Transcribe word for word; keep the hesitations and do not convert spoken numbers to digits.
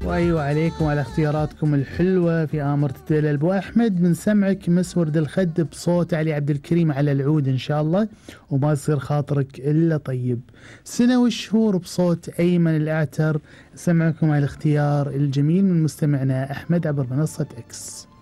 وايوه عليكم على اختياراتكم الحلوه في امر تدل. ابو احمد من سمعك مسورد الخد بصوت علي عبد الكريم على العود ان شاء الله، وما يصير خاطرك الا طيب. سنه والشهور بصوت ايمن الاعتر. سمعكم على الاختيار الجميل من مستمعنا احمد عبر منصه اكس.